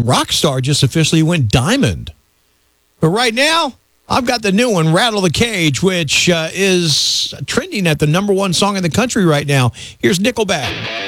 Rockstar just officially went diamond. But right now, I've got the new one, Rattle the Cage, which is trending at the #1 song in the country right now. Here's Nickelback.